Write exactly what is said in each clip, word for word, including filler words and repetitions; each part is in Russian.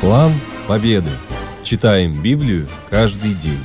План победы. Читаем Библию каждый день.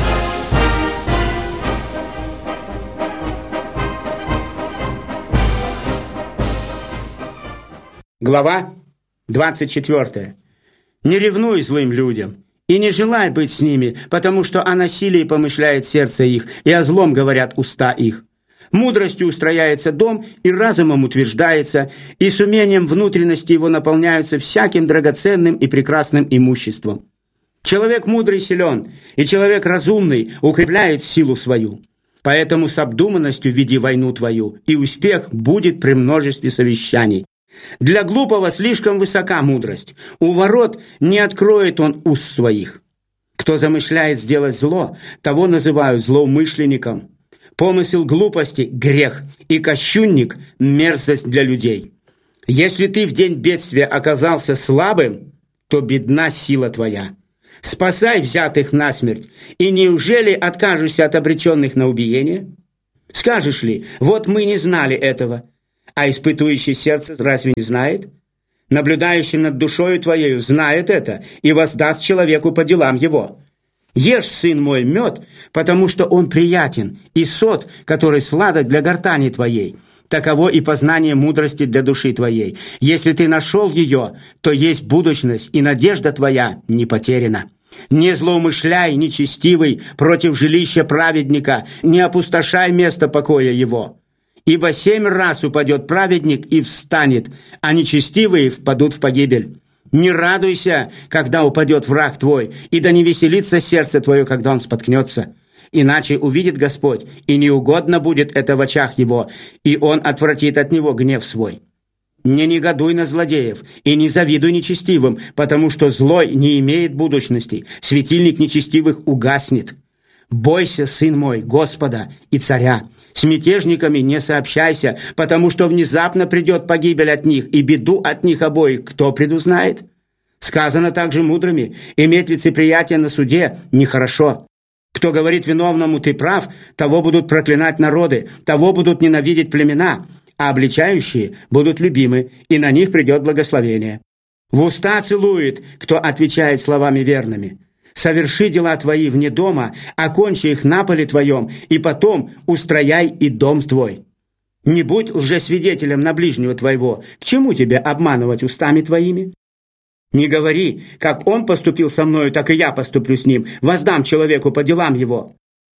Глава двадцать четвёртая. «Не ревнуй злым людям, и не желай быть с ними, потому что о насилии помышляет сердце их, и о злом говорят уста их. Мудростью устрояется дом, и разумом утверждается, и с умением внутренности его наполняются всяким драгоценным и прекрасным имуществом. Человек мудрый силен, и человек разумный укрепляет силу свою. Поэтому с обдуманностью веди войну твою, и успех будет при множестве совещаний. Для глупого слишком высока мудрость, у ворот не откроет он уст своих. Кто замышляет сделать зло, того называют злоумышленником. Помысел глупости – грех, и кощунник – мерзость для людей. Если ты в день бедствия оказался слабым, то бедна сила твоя. Спасай взятых насмерть, и неужели откажешься от обреченных на убиение? Скажешь ли, вот мы не знали этого, а испытующий сердце разве не знает? Наблюдающий над душою твоею знает это и воздаст человеку по делам его. Ешь, сын мой, мед, потому что он приятен, и сот, который сладок для гортани твоей. Таково и познание мудрости для души твоей. Если ты нашел ее, то есть будущность, и надежда твоя не потеряна. Не злоумышляй, нечестивый, против жилища праведника, не опустошай место покоя его. Ибо семь раз упадет праведник и встанет, а нечестивые впадут в погибель. Не радуйся, когда упадет враг твой, и да не веселится сердце твое, когда он споткнется. Иначе увидит Господь, и неугодно будет это в очах его, и он отвратит от него гнев свой. Не негодуй на злодеев, и не завидуй нечестивым, потому что злой не имеет будущности, светильник нечестивых угаснет. Бойся, сын мой, Господа и царя. С мятежниками не сообщайся, потому что внезапно придет погибель от них, и беду от них обоих кто предузнает? Сказано также мудрыми: иметь лицеприятие на суде нехорошо. Кто говорит виновному «ты прав», того будут проклинать народы, того будут ненавидеть племена, а обличающие будут любимы, и на них придет благословение. В уста целует, кто отвечает словами верными. Соверши дела твои вне дома, окончи их на поле твоем, и потом устрояй и дом твой. Не будь лжесвидетелем на ближнего твоего, к чему тебе обманывать устами твоими? Не говори, как он поступил со мною, так и я поступлю с ним, воздам человеку по делам его.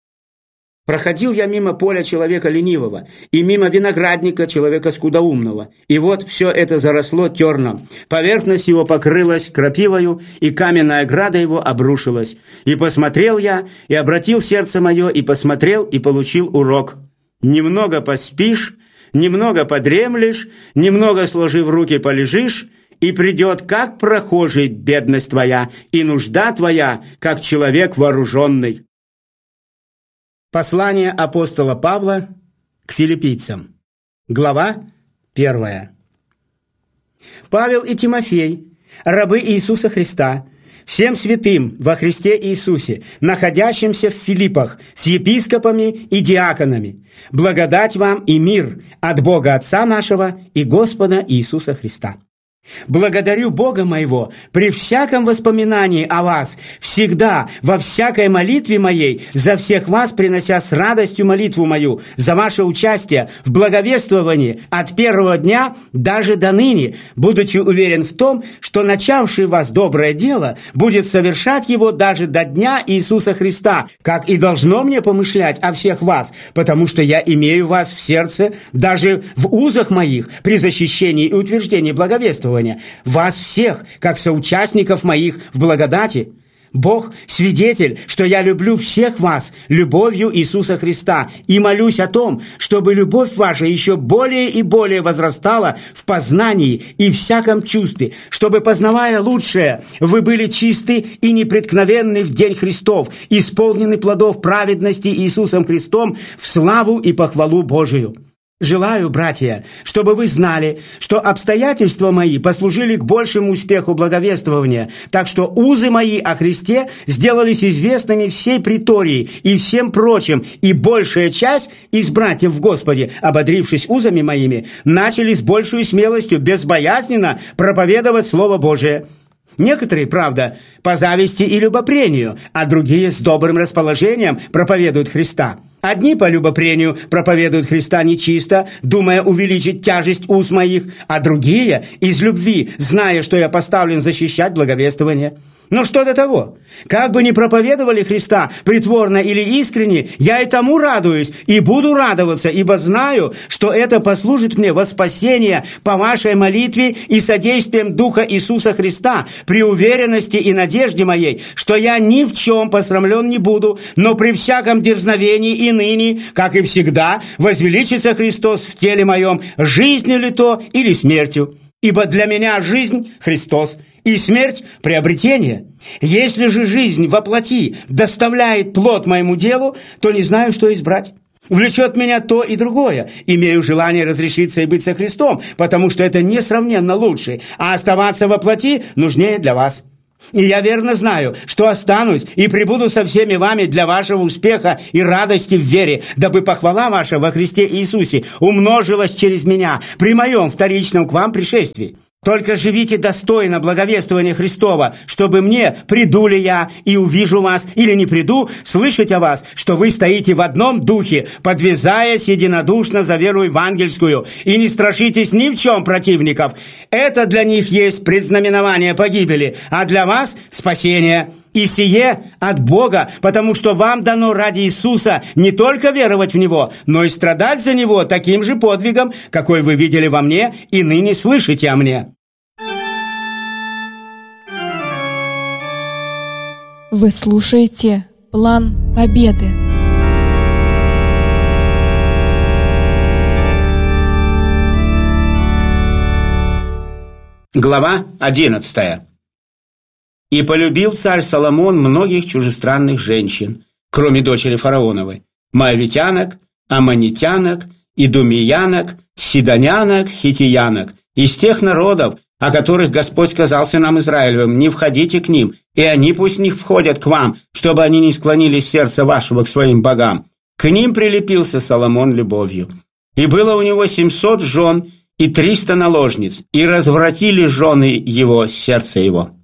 Проходил я мимо поля человека ленивого, и мимо виноградника человека скудоумного, и вот все это заросло терном, поверхность его покрылась крапивою, и каменная ограда его обрушилась. И посмотрел я, и обратил сердце мое, и посмотрел, и получил урок. Немного поспишь, немного подремлешь, немного сложив руки полежишь, и придет, как прохожий, бедность твоя, и нужда твоя, как человек вооруженный». Послание апостола Павла к филиппийцам. Глава первая. Павел и Тимофей, рабы Иисуса Христа, всем святым во Христе Иисусе, находящимся в Филиппах, с епископами и диаконами, благодать вам и мир от Бога Отца нашего и Господа Иисуса Христа. Благодарю Бога моего при всяком воспоминании о вас, всегда, во всякой молитве моей, за всех вас принося с радостью молитву мою, за ваше участие в благовествовании от первого дня даже до ныне, будучи уверен в том, что начавший вас доброе дело будет совершать его даже до дня Иисуса Христа, как и должно мне помышлять о всех вас, потому что я имею вас в сердце даже в узах моих при защищении и утверждении благовествования. Вас всех, как соучастников моих в благодати. Бог свидетель, что я люблю всех вас любовью Иисуса Христа и молюсь о том, чтобы любовь ваша еще более и более возрастала в познании и всяком чувстве, чтобы, познавая лучшее, вы были чисты и непреткновенны в день Христов, исполнены плодов праведности Иисусом Христом в славу и похвалу Божию. Желаю, братья, чтобы вы знали, что обстоятельства мои послужили к большему успеху благовествования, так что узы мои о Христе сделались известными всей притории и всем прочим, и большая часть из братьев в Господе, ободрившись узами моими, начали с большей смелостью, безбоязненно проповедовать Слово Божие. Некоторые, правда, по зависти и любопрению, а другие с добрым расположением проповедуют Христа. Одни по любопрению проповедуют Христа нечисто, думая увеличить тяжесть уст моих, а другие из любви, зная, что я поставлен защищать благовествование. Но что до того? Как бы ни проповедовали Христа притворно или искренне, я и тому радуюсь, и буду радоваться, ибо знаю, что это послужит мне во спасение по вашей молитве и содействием Духа Иисуса Христа, при уверенности и надежде моей, что я ни в чем посрамлен не буду, но при всяком дерзновении и ныне, как и всегда, возвеличится Христос в теле моем, жизнью ли то или смертью. Ибо для меня жизнь – Христос, и смерть – приобретение. Если же жизнь во плоти доставляет плод моему делу, то не знаю, что избрать. Влечет меня то и другое. Имею желание разрешиться и быть со Христом, потому что это несравненно лучше, а оставаться во плоти нужнее для вас. И я верно знаю, что останусь и пребуду со всеми вами для вашего успеха и радости в вере, дабы похвала ваша во Христе Иисусе умножилась через меня при моем вторичном к вам пришествии. Только живите достойно благовествования Христова, чтобы мне, приду ли я и увижу вас, или не приду, слышать о вас, что вы стоите в одном духе, подвязаясь единодушно за веру евангельскую, и не страшитесь ни в чем противников. Это для них есть предзнаменование погибели, а для вас спасение. И сие от Бога, потому что вам дано ради Иисуса не только веровать в Него, но и страдать за Него таким же подвигом, какой вы видели во мне и ныне слышите о мне. Вы слушаете «План Победы». Глава одиннадцатая. «И полюбил царь Соломон многих чужестранных женщин, кроме дочери фараоновой, моавитянок, аммонитянок, идумеянок, сидонянок, хитиянок, из тех народов, о которых Господь сказал сынам Израилевым: не входите к ним, и они пусть не входят к вам, чтобы они не склонили сердце вашего к своим богам. К ним прилепился Соломон любовью. И было у него семьсот жен и триста наложниц, и развратили жены его сердце его».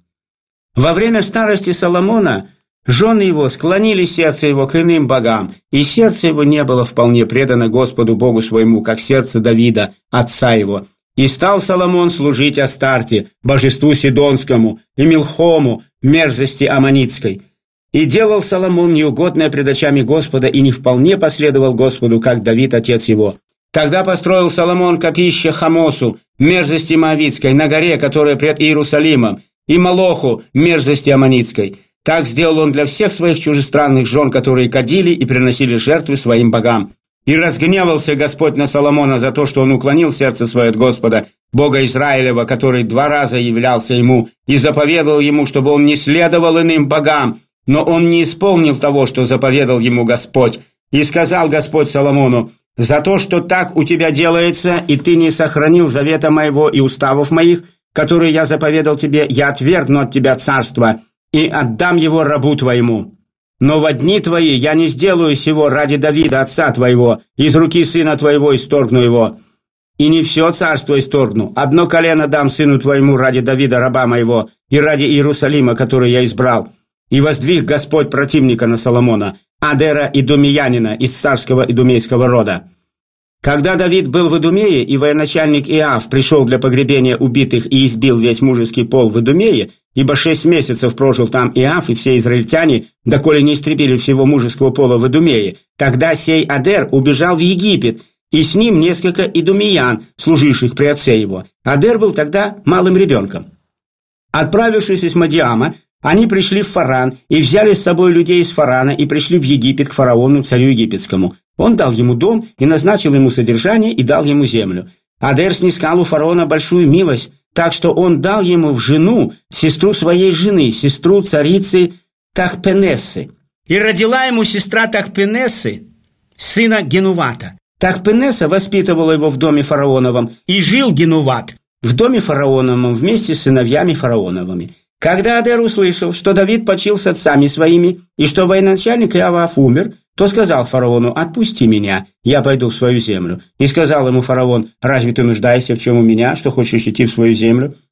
Во время старости Соломона жены его склонили сердце его к иным богам, и сердце его не было вполне предано Господу Богу своему, как сердце Давида, отца его. И стал Соломон служить Астарте, божеству Сидонскому, и Милхому, мерзости Аммонитской. И делал Соломон неугодное пред очами Господа, и не вполне последовал Господу, как Давид, отец его. Тогда построил Соломон капище Хамосу, мерзости Моавитской, на горе, которая пред Иерусалимом, и Молоху, мерзости Аммонитской. Так сделал он для всех своих чужестранных жен, которые кадили и приносили жертвы своим богам. И разгневался Господь на Соломона за то, что он уклонил сердце свое от Господа, Бога Израилева, который два раза являлся ему, и заповедал ему, чтобы он не следовал иным богам. Но он не исполнил того, что заповедал ему Господь. И сказал Господь Соломону: «За то, что так у тебя делается, и ты не сохранил завета моего и уставов моих, которые я заповедал тебе, я отвергну от тебя царство и отдам его рабу твоему. Но во дни твои я не сделаю сего ради Давида, отца твоего, из руки сына твоего исторгну его. И не все царство исторгну, одно колено дам сыну твоему ради Давида, раба моего, и ради Иерусалима, который я избрал. И воздвиг Господь противника на Соломона, Адера идумеянина из царского идумейского рода». Когда Давид был в Идумее, и военачальник Иав пришел для погребения убитых и избил весь мужеский пол в Идумее, ибо шесть месяцев прожил там Иав и все израильтяне, доколе не истребили всего мужеского пола в Идумее, тогда сей Адер убежал в Египет, и с ним несколько идумеян, служивших при отце его. Адер был тогда малым ребенком. Отправившись из Мадиама, они пришли в Фаран и взяли с собой людей из Фарана и пришли в Египет к фараону, царю египетскому. Он дал ему дом и назначил ему содержание и дал ему землю. Адер снискал у фараона большую милость, так что он дал ему в жену сестру своей жены, сестру царицы Тахпенессы. И родила ему сестра Тахпенессы сына Генувата. Тахпенесса воспитывала его в доме фараоновом, и жил Генуват в доме фараоновом вместе с сыновьями фараоновыми. Когда Адер услышал, что Давид почил с отцами своими, и что военачальник Иоав умер, то сказал фараону: «Отпусти меня, я пойду в свою землю». И сказал ему фараон: «Разве ты нуждаешься в чем у меня, что хочешь идти в свою землю?»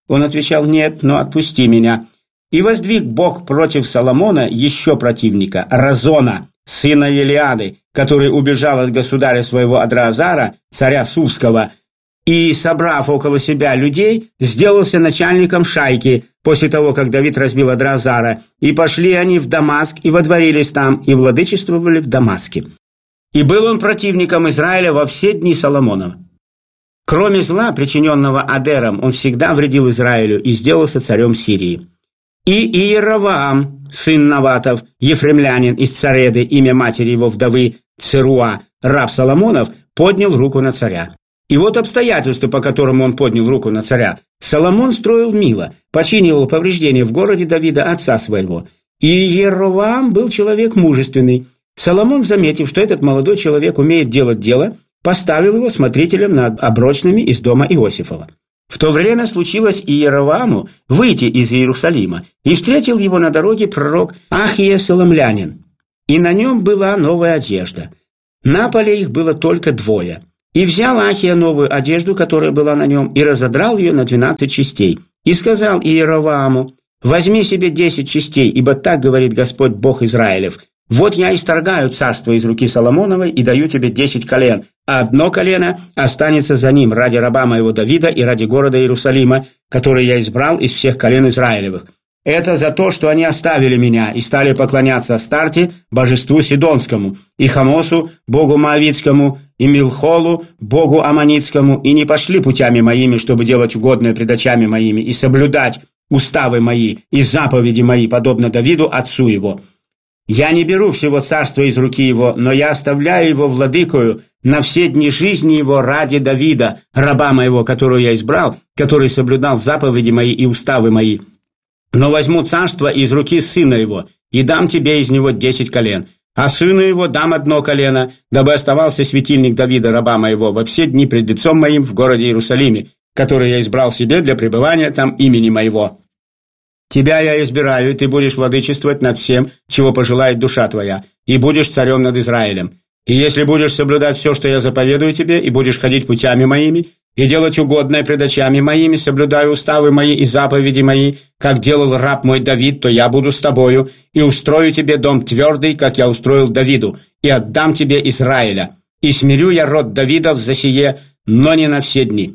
Он отвечал: «Нет, но отпусти меня». И воздвиг Бог против Соломона еще противника, Разона, сына Елиады, который убежал от государя своего Адраазара, царя Сувского, и, собрав около себя людей, сделался начальником шайки после того, как Давид разбил Адраазара. И пошли они в Дамаск, и водворились там, и владычествовали в Дамаске. И был он противником Израиля во все дни Соломонова. Кроме зла, причиненного Адером, он всегда вредил Израилю и сделался царем Сирии. И Иеровоам, сын Наватов, ефремлянин из Цареды, имя матери его вдовы Церуа, раб Соломонов, поднял руку на царя. И вот обстоятельства, по которым он поднял руку на царя. Соломон строил мило, починил повреждения в городе Давида, отца своего. И Иеровоам был человек мужественный. Соломон, заметив, что этот молодой человек умеет делать дело, поставил его смотрителем над оброчными из дома Иосифова. В то время случилось Иеровоаму выйти из Иерусалима, и встретил его на дороге пророк Ахия Соломлянин. И на нем была новая одежда. На поле их было только двое. И взял Ахия новую одежду, которая была на нем, и разодрал ее на двенадцать частей. И сказал Иеровоаму: «Возьми себе десять частей, ибо так говорит Господь Бог Израилев. Вот я исторгаю царство из руки Соломоновой и даю тебе десять колен, а одно колено останется за ним ради раба моего Давида и ради города Иерусалима, который я избрал из всех колен Израилевых. Это за то, что они оставили меня и стали поклоняться Астарте, божеству Сидонскому, и Хамосу, богу Моавитскому, и Милхолу, богу Аммонитскому, и не пошли путями моими, чтобы делать угодное пред очами моими, и соблюдать уставы мои и заповеди мои, подобно Давиду, отцу его. Я не беру всего царства из руки его, но я оставляю его владыкою на все дни жизни его ради Давида, раба моего, которого я избрал, который соблюдал заповеди мои и уставы мои. Но возьму царство из руки сына его, и дам тебе из него десять колен, а сыну его дам одно колено, дабы оставался светильник Давида, раба моего, во все дни пред лицом моим в городе Иерусалиме, который я избрал себе для пребывания там имени моего. Тебя я избираю, и ты будешь владычествовать над всем, чего пожелает душа твоя, и будешь царем над Израилем. И если будешь соблюдать все, что я заповедую тебе, и будешь ходить путями моими, и делать угодное пред очами моими, соблюдая уставы мои и заповеди мои, как делал раб мой Давид, то я буду с тобою, и устрою тебе дом твердый, как я устроил Давиду, и отдам тебе Израиля. И смирю я род Давидов за сие, но не на все дни».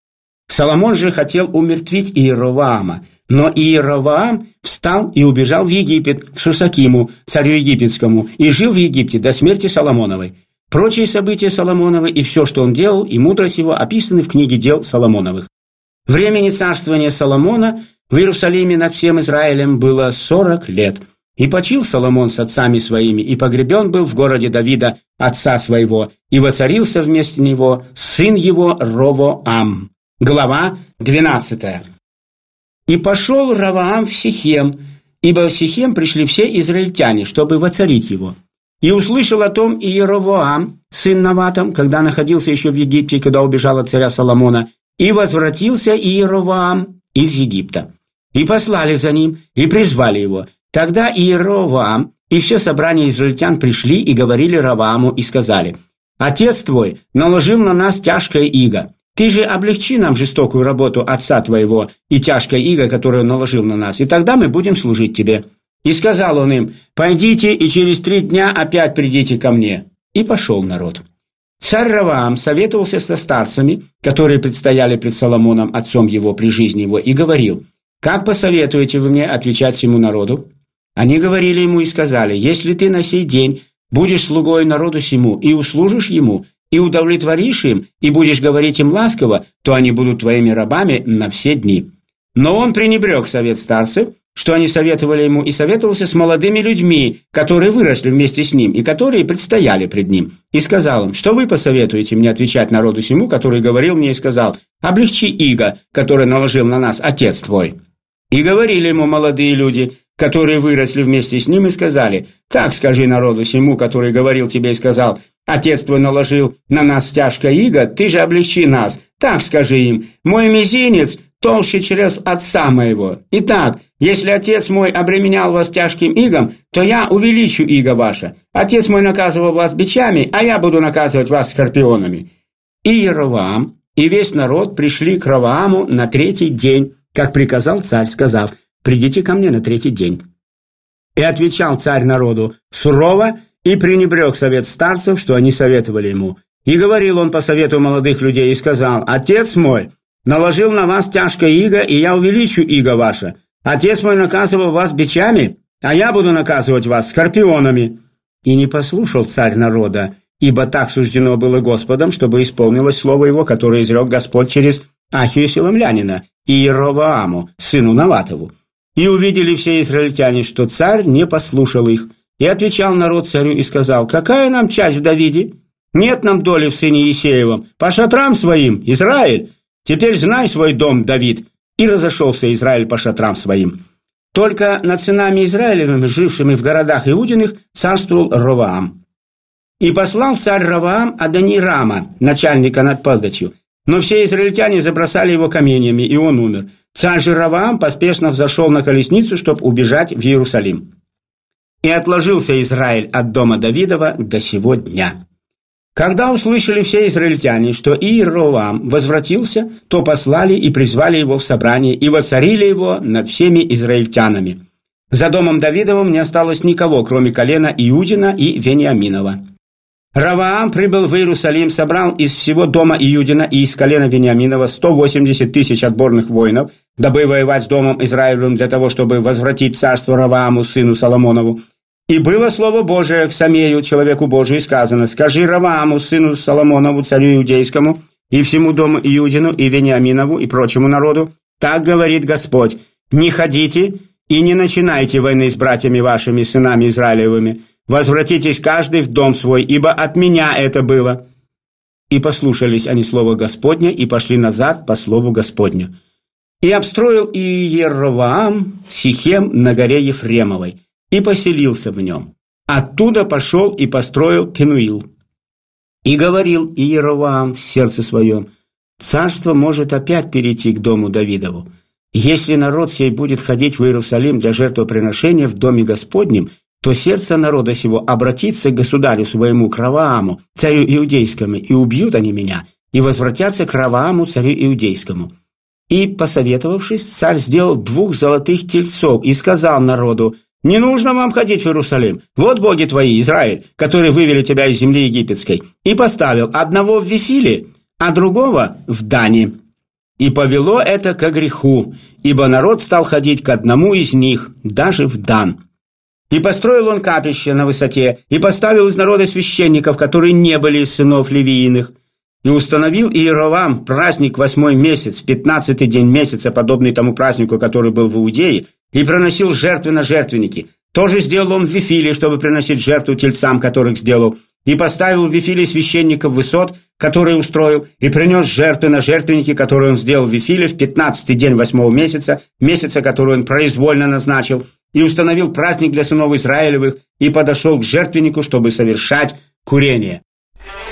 Соломон же хотел умертвить Иеровоама, но Иеровоам встал и убежал в Египет к Сусакиму, царю египетскому, и жил в Египте до смерти Соломоновой. Прочие события Соломоновы и все, что он делал, и мудрость его описаны в книге дел Соломоновых. Времени царствования Соломона в Иерусалиме над всем Израилем было сорок лет. И почил Соломон с отцами своими, и погребен был в городе Давида, отца своего, и воцарился вместо него сын его Ровоам. Глава двенадцатая. «И пошел Ровоам в Сихем, ибо в Сихем пришли все израильтяне, чтобы воцарить его. И услышал о том Иеровоам, сын Наватом, когда находился еще в Египте, когда убежал от царя Соломона, и возвратился Иеровоам из Египта. И послали за ним, и призвали его. Тогда Иеровоам и все собрание израильтян пришли и говорили Ровоаму и сказали: «Отец твой наложил на нас тяжкое иго. Ты же облегчи нам жестокую работу отца твоего и тяжкое иго, которое он наложил на нас, и тогда мы будем служить тебе». И сказал он им: «Пойдите, и через три дня опять придите ко мне». И пошел народ. Царь Ровоам советовался со старцами, которые предстояли пред Соломоном, отцом его, при жизни его, и говорил: «Как посоветуете вы мне отвечать всему народу?» Они говорили ему и сказали: «Если ты на сей день будешь слугой народу сему, и услужишь ему, и удовлетворишь им, и будешь говорить им ласково, то они будут твоими рабами на все дни». Но он пренебрег совет старцев, что они советовали ему, и советовался с молодыми людьми, которые выросли вместе с ним, и которые предстояли пред ним. И сказал им: «Что вы посоветуете мне отвечать народу сему, который говорил мне и сказал: облегчи иго, которое наложил на нас отец твой?» И говорили ему молодые люди, которые выросли вместе с ним, и сказали: «Так скажи народу сему, который говорил тебе и сказал: отец твой наложил на нас тяжкое иго, ты же облегчи нас. Так скажи им: мой мизинец толще чрез отца моего. Итак, если отец мой обременял вас тяжким игом, то я увеличу иго ваше. Отец мой наказывал вас бичами, а я буду наказывать вас скорпионами». И Иеровоам и весь народ пришли к Ровоаму на третий день как приказал царь, сказав: «Придите ко мне на третий день». И отвечал царь народу сурово и пренебрег совет старцев, что они советовали ему. И говорил он по совету молодых людей и сказал: «Отец мой наложил на вас тяжкое иго, и я увеличу иго ваше. Отец мой наказывал вас бичами, а я буду наказывать вас скорпионами». И не послушал царь народа, ибо так суждено было Господом, чтобы исполнилось слово его, которое изрек Господь через Ахию Силомлянина и Иеровоаму, сыну Наватову. И увидели все израильтяне, что царь не послушал их. И отвечал народ царю и сказал: «Какая нам часть в Давиде? Нет нам доли в сыне Иисеевом. По шатрам своим, Израиль! Теперь знай свой дом, Давид!» И разошелся Израиль по шатрам своим. Только над сынами Израилевыми, жившими в городах Иудиных, царствовал Ровоам. И послал царь Ровоам Адонирама, начальника над податью. Но все израильтяне забросали его каменьями, и он умер. Царь же Ровоам поспешно взошел на колесницу, чтобы убежать в Иерусалим. И отложился Израиль от дома Давидова до сего дня. Когда услышали все израильтяне, что Иеровоам возвратился, то послали и призвали его в собрание, и воцарили его над всеми израильтянами. За домом Давидовым не осталось никого, кроме колена Иудина и Вениаминова. Ровоам прибыл в Иерусалим, собрал из всего дома Иудина и из колена Вениаминова сто восемьдесят тысяч отборных воинов, дабы воевать с домом Израилевым для того, чтобы возвратить царство Ровоаму, сыну Соломонову. И было слово Божие к Самею, человеку Божию, сказано: «Скажи Ровоаму, сыну Соломонову, царю иудейскому, и всему дому Иудину, и Вениаминову, и прочему народу, так говорит Господь: не ходите и не начинайте войны с братьями вашими, сынами Израилевыми. Возвратитесь каждый в дом свой, ибо от меня это было». И послушались они слова Господня, и пошли назад по слову Господню. И обстроил Иеровоам Сихем на горе Ефремовой, и поселился в нем. Оттуда пошел и построил Пенуил. И говорил Иеровоам в сердце своем: «Царство может опять перейти к дому Давидову. Если народ сей будет ходить в Иерусалим для жертвоприношения в доме Господнем, то сердце народа сего обратится к государю своему, к Ровоаму, царю иудейскому, и убьют они меня, и возвратятся к Ровоаму, царю иудейскому». И, посоветовавшись, царь сделал двух золотых тельцов и сказал народу: «Не нужно вам ходить в Иерусалим. Вот боги твои, Израиль, которые вывели тебя из земли египетской». И поставил одного в Вифиле, а другого в Дане. И повело это ко греху, ибо народ стал ходить к одному из них, даже в Дан. И построил он капище на высоте, и поставил из народа священников, которые не были из сынов Левииных. И установил Иеровоам праздник восьмой месяц, пятнадцатый день месяца, подобный тому празднику, который был в Иудее, и проносил жертвы на жертвенники. Тоже сделал он в Вифиле, чтобы приносить жертву тельцам, которых сделал. И поставил в Вифиле священников высот, которые устроил, и принес жертвы на жертвенники, которые он сделал в Вифиле в пятнадцатый день восьмого месяца, месяца, который он произвольно назначил, и установил праздник для сынов Израилевых, и подошел к жертвеннику, чтобы совершать курение.